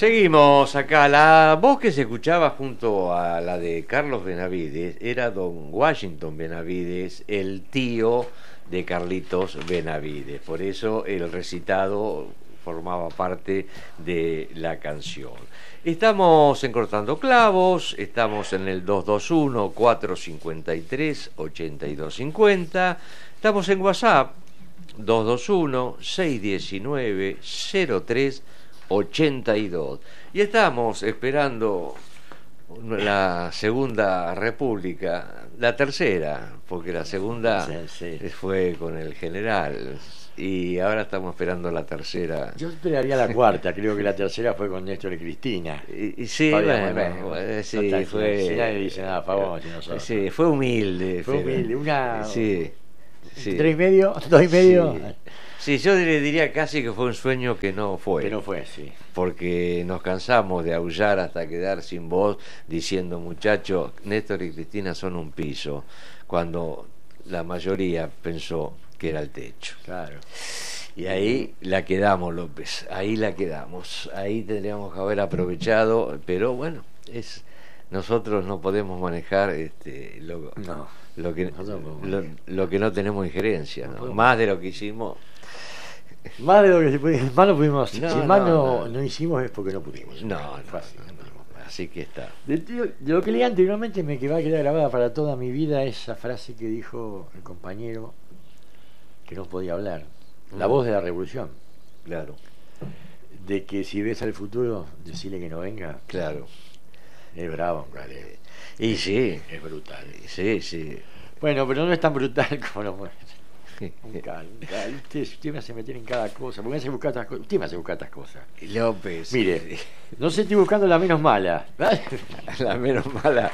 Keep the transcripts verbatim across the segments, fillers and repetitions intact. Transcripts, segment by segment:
Seguimos acá. La voz que se escuchaba junto a la de Carlos Benavides era don Washington Benavides, el tío de Carlitos Benavides. Por eso el recitado formaba parte de la canción. Estamos en Cortando Clavos, estamos en el dos dos uno, cuatro cinco tres, ocho dos cinco cero, estamos en WhatsApp dos dos uno, seis uno nueve, cero tres ochenta y dos y estamos esperando la Segunda República, la tercera, porque la segunda sí, sí. fue con el general y ahora estamos esperando la tercera. Yo esperaría la cuarta, creo que la tercera fue con Néstor y Cristina. Y, y sí, Todavía, bueno, bueno, eh, sí, total, fue, si nadie dice nada a favor, si nosotros. Sí, fue humilde. Fue humilde, una... Sí, sí. ¿Tres y medio? ¿Dos y medio? Sí. Sí, yo le diría casi que fue un sueño que no fue. Que no fue, sí. Porque nos cansamos de aullar hasta quedar sin voz diciendo, muchachos, Néstor y Cristina son un piso, cuando la mayoría pensó que era el techo. Claro. Y ahí la quedamos, López, ahí la quedamos, ahí tendríamos que haber aprovechado, pero bueno, es nosotros no podemos manejar este, lo, no, lo, que, no lo, lo que no tenemos injerencia, ¿no? No Más de lo que hicimos. Más de lo que se puede, más no pudimos, No, si no, más no, no. no hicimos es porque no pudimos. No, no, Fácil, no, no pudimos. no, así que está. De, de lo que leí anteriormente me que va a quedar grabada para toda mi vida esa frase que dijo el compañero que no podía hablar, la Mm. voz de la revolución, Claro, de que si ves al futuro, decirle que no venga. claro. Es bravo, claro. Y sí, Es brutal. sí, sí. Bueno, pero no es tan brutal como lo muestra. Un cal, un cal. Usted, usted me hace meter en cada cosa. Porque me hace buscar estas cosas. Usted me hace buscar estas cosas. López. Mire, no sé, estoy buscando la menos mala. La menos mala.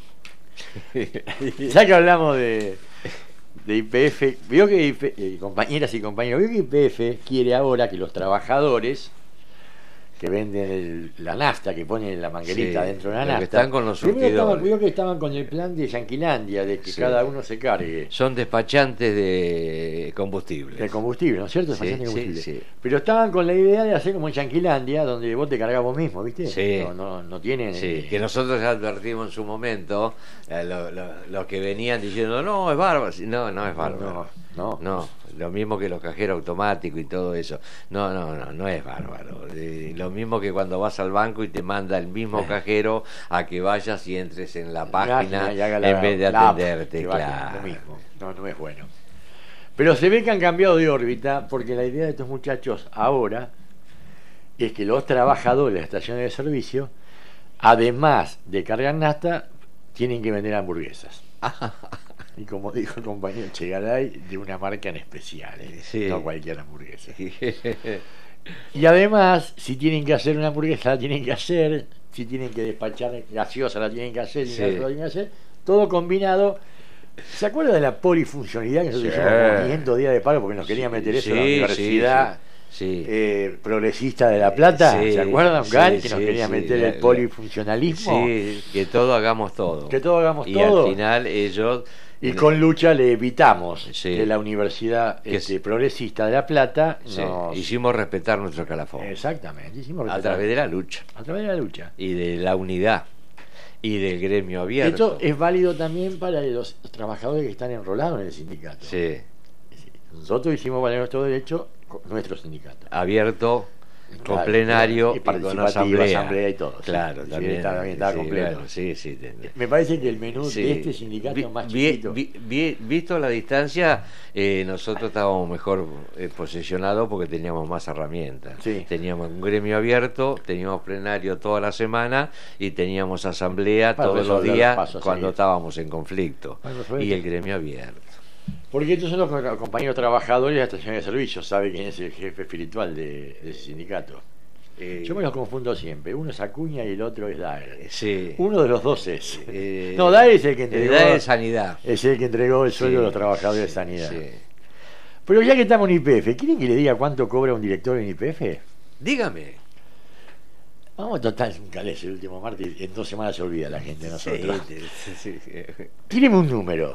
Ya que hablamos de, de Y P F, vio que I P F, eh, compañeras y compañeros, vio que Y P F quiere ahora que los trabajadores que venden el, la nafta, que ponen la manguerita Sí, dentro de la los que nafta, están con los primero estaban, surtidores. vio que estaban con el plan de Yanquilandia, de que Sí. cada uno se cargue Son despachantes de combustible. de combustible, ¿no es cierto? Sí, Despachantes de sí, combustible. sí. Pero estaban con la idea de hacer como en Yanquilandia, donde vos te cargas vos mismo, ¿viste? Sí. No, no, no tienen... Sí, eh, que nosotros ya advertimos en su momento, eh, lo- lo- los que venían diciendo, no, es bárbaro. No, no es bárbaro. No, no. No, lo mismo que los cajeros automáticos y todo eso. No, no, no, no es bárbaro. Eh, lo mismo que cuando vas al banco y te manda el mismo cajero a que vayas y entres en la página y haga la- en vez de la app, atenderte. que vaya, Claro. lo mismo. No, no es bueno. Pero se ve que han cambiado de órbita porque la idea de estos muchachos ahora es que los trabajadores de las estaciones de servicio, además de cargar nafta, tienen que vender hamburguesas. Y como dijo el compañero Chegaray, de una marca en especial, ¿eh? Sí. No cualquier hamburguesa. Y además, si tienen que hacer una hamburguesa, la tienen que hacer, si tienen que despachar gaseosa, la tienen que hacer, Sí. y la tienen que hacer, todo combinado. ¿Se acuerda de la polifuncionalidad que nosotros Sí. hicimos como quinientos días de paro porque nos querían meter eso en la Sí, Universidad sí, sí. eh, Progresista de La Plata? Sí, ¿Se acuerdan, sí, Gal? Que nos sí, querían sí, meter la- el la- polifuncionalismo. Sí, que todo hagamos todo. Que todo hagamos y todo. al final ellos... Y con lucha le evitamos Sí. que la Universidad Que este, es- Progresista de La Plata sí, nos... hicimos respetar nuestro calafón. Exactamente, hicimos A respetar. través de la lucha. A través de la lucha. Y de la unidad. Y del gremio abierto. Esto es válido también para los trabajadores que están enrolados en el sindicato. Sí, Nosotros hicimos valer nuestro derecho con nuestro sindicato. abierto, con Claro, plenario y y con participativo, asamblea. asamblea y todo, sí. Claro, Sí, también. estaba bien, estaba sí, completo. bueno, sí, sí, te- Me parece que el menú sí. de este sindicato Vi- es más vi- chiquito. vi- vi- visto la distancia, eh, nosotros estábamos mejor eh, posicionados porque teníamos más herramientas. Sí. Teníamos un gremio abierto, teníamos plenario toda la semana y teníamos asamblea Para todos los resolver los días pasos a cuando seguir. estábamos en conflicto. Para resolver. Y el gremio abierto. Porque estos son los co- compañeros trabajadores de la estación de servicio. Sabe quién es el jefe espiritual de, de ese sindicato. Eh, Yo me los confundo siempre. Uno es Acuña y el otro es Daer. sí. Uno de los dos es. Eh, no, Daer es el que entregó. Edad de sanidad. Es el que entregó el sueldo Sí. de los trabajadores de sanidad. Sí. Pero ya que estamos en I P F, ¿quieren que le diga cuánto cobra un director en I P F? Dígame. Vamos a tratar un calés el último martes. En dos semanas se olvida la gente de nosotros. Sí, sí, sí. Tíreme un número.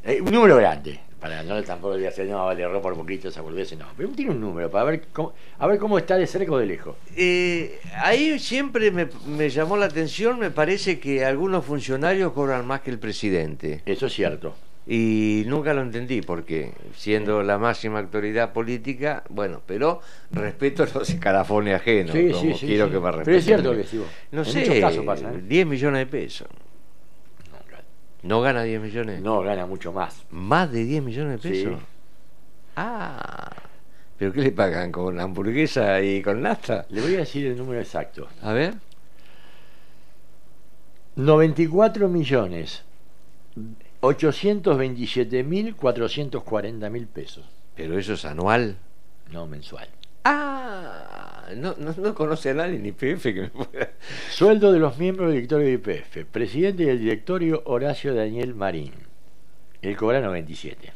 Eh, un número grande. Para no tampoco le hacer, no, le erró por poquito esa boludez, no. Pero tiene un número para ver cómo, a ver cómo está de cerca o de lejos. Eh, ahí siempre me, me llamó la atención, me parece que algunos funcionarios cobran más que el presidente. Eso es cierto. Y nunca lo entendí, porque siendo la máxima autoridad política, bueno, pero respeto los escalafones ajenos, Sí, como sí, sí, quiero sí. que me respeten. Pero es cierto que sí, vos. No En sé, muchos casos pasa, ¿eh? diez millones de pesos. ¿No gana diez millones? No, gana mucho más. ¿Más de diez millones de pesos? Sí. Ah, ¿pero qué le pagan? ¿Con hamburguesa y con nafta? Le voy a decir el número exacto. A ver. noventa y cuatro millones ochocientos veintisiete mil cuatrocientos cuarenta mil pesos. ¿Pero eso es anual? No, mensual. Ah, no, no, no conoce a nadie ni P F que me pueda... Sueldo de los miembros del directorio de I P F. Presidente del directorio, Horacio Daniel Marín. Él cobra noventa y siete.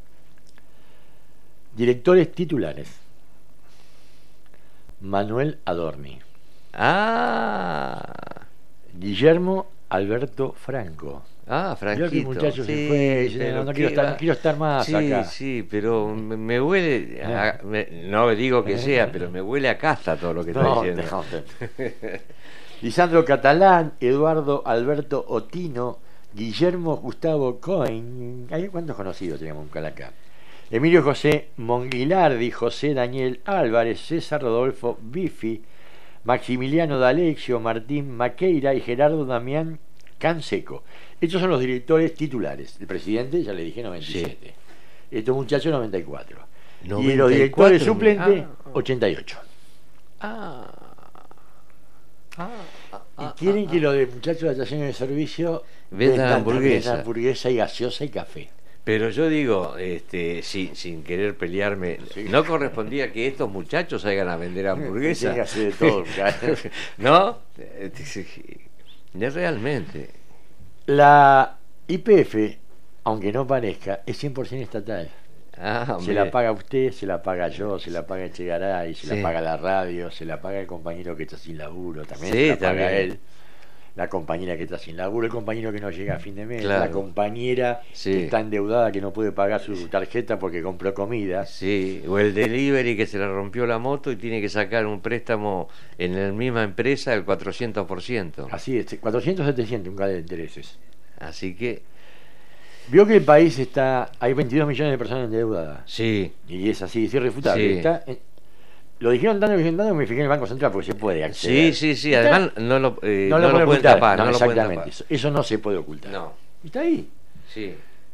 Directores titulares. Manuel Adorni. Ah, Guillermo Alberto Franco. ah, Franquito. Yo que el muchacho sí, se fue, dice, pero no, no qué quiero estar, va- no quiero estar más sí, acá. sí, pero me, me huele, a- me- no digo que sea, pero me huele a casta todo lo que está No, diciendo. no, no. Lisandro Catalán, Eduardo Alberto Otino, Guillermo Gustavo Cohen. ¿Hay cuántos conocidos teníamos en Calacá? Emilio José Monguilardi, José Daniel Álvarez, César Rodolfo Bifi, Maximiliano D'Alexio, Martín Maqueira y Gerardo Damián Canseco. Estos son los directores titulares. El presidente, ya le dije, noventa y siete. Estos muchachos, noventa y cuatro. Y los noventa y directores cuatro, suplentes, ah. ochenta y ocho. Ah, ah, ah, Y ah, quieren ah, que los de muchachos de estación de servicio Vendan hamburguesa. también hamburguesa y gaseosa y café. Pero yo digo, este, sin, sin querer pelearme, Sí. ¿no correspondía que estos muchachos salgan a vender hamburguesas? Tienen que hacer de todo. ¿No? Es realmente. La I P F, aunque no parezca, es cien por ciento estatal. Ah, Se hombre. la paga usted, se la paga yo, se la paga Echegaray, se Sí. la paga la radio, se la paga el compañero que está sin laburo, también Sí, se la paga también. él. La compañera que está sin laburo, el compañero que no llega a fin de mes, Claro. la compañera Sí. que está endeudada, que no puede pagar su tarjeta porque compró comida. Sí, o el delivery que se le rompió la moto y tiene que sacar un préstamo en la misma empresa del cuatrocientos por ciento. Así es, cuatrocientos, setecientos un cada de intereses. Así que, Vio que el país está, hay veintidós millones de personas endeudadas. sí, Y es así, es irrefutable. Sí. Está en- lo dijeron tanto, lo dijeron tanto que me fijé en el Banco Central porque se puede acceder. sí, sí, sí, Está- además no lo, eh, no, no lo, lo pueden pueden ocultar. tapar, No, no lo pueden exactamente. tapar. Eso, eso no se puede ocultar. No, Está ahí. sí.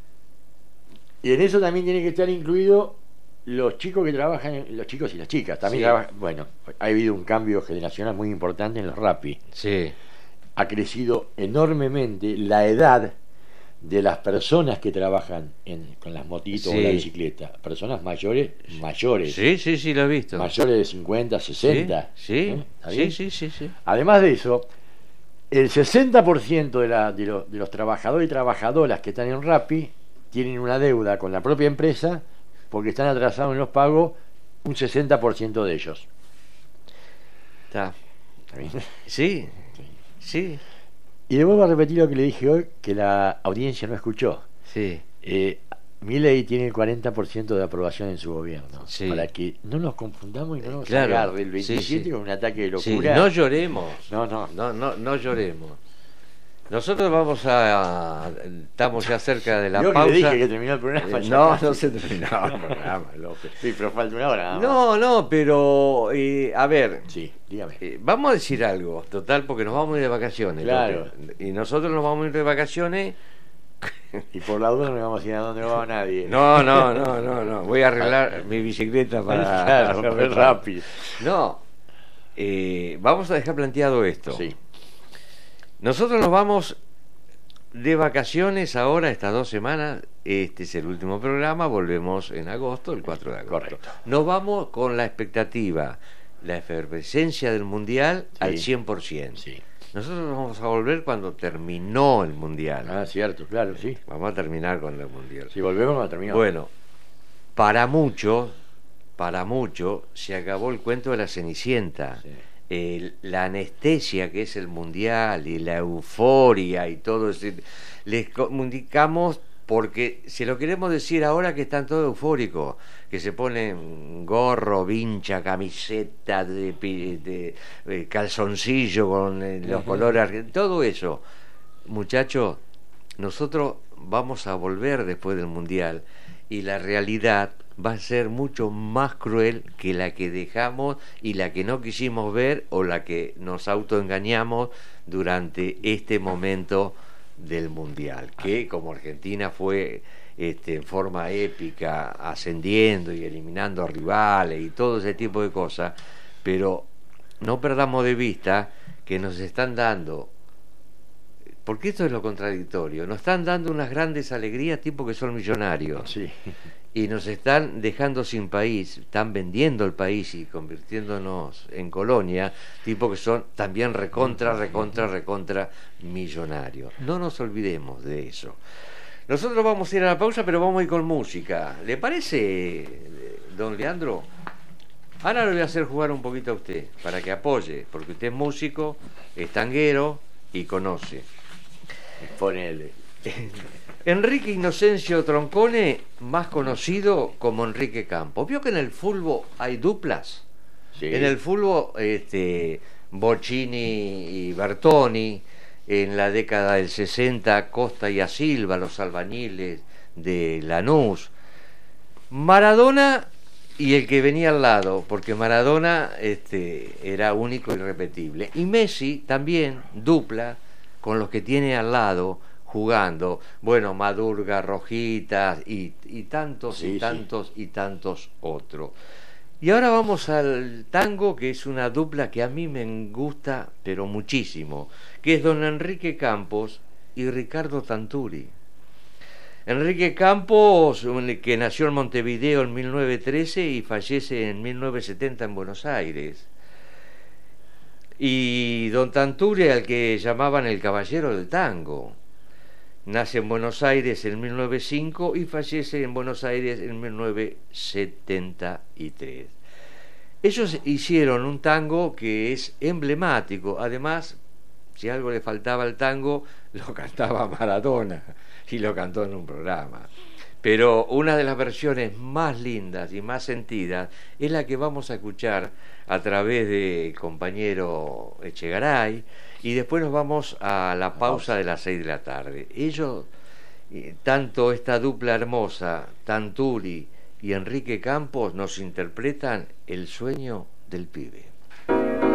Y en eso también tiene que estar incluido los chicos que trabajan, en- los chicos y las chicas. También Sí. trabajan, bueno, ha habido un cambio generacional muy importante en los Rappi. Sí, Ha crecido enormemente la edad de las personas que trabajan en, con las motitos Sí. o la bicicleta. Personas mayores, mayores. sí, sí, sí, lo he visto. Mayores de cincuenta, sesenta. Sí, ¿eh? sí, ¿Está sí, bien? sí, sí, sí. Además de eso, el sesenta por ciento de, la, de, lo- de los trabajadores y trabajadoras que están en Rappi tienen una deuda con la propia empresa porque están atrasados en los pagos, un sesenta por ciento de ellos. Está. ¿Está bien? Sí, sí, Y le vuelvo a repetir lo que le dije hoy, que la audiencia no escuchó. sí. Eh, Milei tiene el cuarenta por ciento de aprobación en su gobierno. Sí. Para que no nos confundamos y no nos Claro. agarre el Sí, veintisiete sí. con un ataque de Sí, locura. no lloremos. no, no. No, no, no lloremos. Nosotros vamos a, estamos ya cerca de la Yo que pausa. le dije que terminó el programa. Eh, ya no, casi. no se terminó el programa, López. Sí, pero falta una hora. nada más. No, no, pero eh, a ver, Sí, dígame. eh, vamos a decir algo, total, porque nos vamos a ir de vacaciones. Claro. López. Y nosotros nos vamos a ir de vacaciones. Y por la duda no me vamos a ir a donde no va nadie. No, no, no, no, no. Voy a arreglar mi bicicleta para. Claro, para- rápido. No, eh, vamos a dejar planteado esto. Sí, Nosotros nos vamos de vacaciones ahora, estas dos semanas. Este es el último programa. Volvemos en agosto, el cuatro de agosto. Correcto. Nos vamos con la expectativa, la efervescencia del mundial Sí. al cien por ciento. sí. Nosotros nos vamos a volver cuando terminó el mundial. Ah, cierto, claro, sí. Vamos a terminar con el mundial. Si volvemos, no terminamos. Bueno, para muchos, para muchos, se acabó el cuento de la Cenicienta. Sí. El- la anestesia que es el mundial y la euforia y todo eso. Les comunicamos porque se lo queremos decir ahora que están todos eufóricos, que se ponen gorro, vincha, camiseta, de, de, de calzoncillo con eh, los colores, todo eso. Muchachos, nosotros vamos a volver después del Mundial y la realidad va a ser mucho más cruel que la que dejamos y la que no quisimos ver o la que nos autoengañamos durante este momento del Mundial, que como Argentina fue este, en forma épica ascendiendo y eliminando a rivales y todo ese tipo de cosas, pero no perdamos de vista que nos están dando, porque esto es lo contradictorio, nos están dando unas grandes alegrías tipo que son millonarios, sí, y nos están dejando sin país, están vendiendo el país y convirtiéndonos en colonia, tipo que son también recontra, recontra, recontra millonarios. No nos olvidemos de eso. Nosotros vamos a ir a la pausa, pero vamos a ir con música. ¿Le parece, don Leandro? Ahora le voy a hacer jugar un poquito a usted, para que apoye, porque usted es músico, es tanguero y conoce. Ponele. Enrique Inocencio Troncone, más conocido como Enrique Campos. ¿Vio que en el fútbol hay duplas? Sí. En el fútbol, este, Bocini y Bertoni, en la década del sesenta, Costa y Asilva, los albañiles de Lanús. Maradona y el que venía al lado, porque Maradona este, era único e irrepetible. Y Messi también, dupla, con los que tiene al lado, jugando, bueno, Madurga, Rojitas y, y tantos sí, y tantos sí. y tantos otros. Y ahora vamos al tango, que es una dupla que a mí me gusta, pero muchísimo, que es don Enrique Campos y Ricardo Tanturi. Enrique Campos, que nació en Montevideo en mil novecientos trece y fallece en mil novecientos setenta en Buenos Aires. Y don Tanturi, al que llamaban el caballero del tango. Nace en Buenos Aires en mil novecientos cinco y fallece en Buenos Aires en mil novecientos setenta y tres. Ellos hicieron un tango que es emblemático. Además, si algo le faltaba al tango, lo cantaba Maradona y lo cantó en un programa. Pero una de las versiones más lindas y más sentidas es la que vamos a escuchar a través del compañero Echegaray, y después nos vamos a la pausa de las seis de la tarde. Ellos, tanto esta dupla hermosa, Tanturi y Enrique Campos, nos interpretan El sueño del pibe.